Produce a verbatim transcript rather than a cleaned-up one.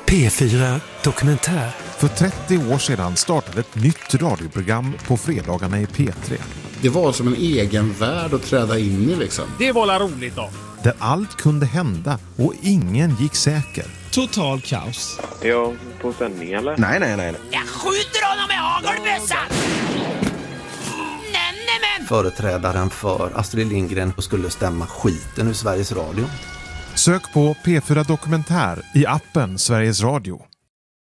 P fyra Dokumentär. För trettio år sedan startade ett nytt radioprogram på fredagarna i P tre. Det var som en egen värld att träda in i liksom. Det var la roligt då. Där allt kunde hända och ingen gick säker. Total kaos. Är jag på sändning eller? Nej, nej, nej. Jag skjuter honom med hagelbössan! Företrädaren för Astrid Lindgren skulle stämma skiten ur Sveriges Radio. Sök på P fyra Dokumentär i appen Sveriges Radio.